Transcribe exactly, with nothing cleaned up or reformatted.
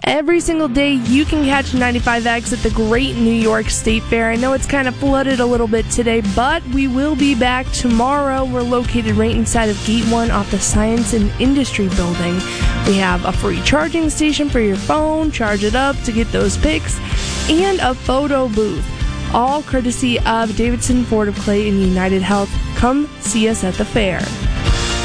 Every single day you can catch ninety-five X at the Great New York State Fair. I know it's kind of flooded a little bit today, but we will be back tomorrow. We're located right inside of Gate one off the Science and Industry Building. We have a free charging station for your phone, charge it up to get those pics, and a photo booth. All courtesy of Davidson Ford of Clay and United Health. Come see us at the fair.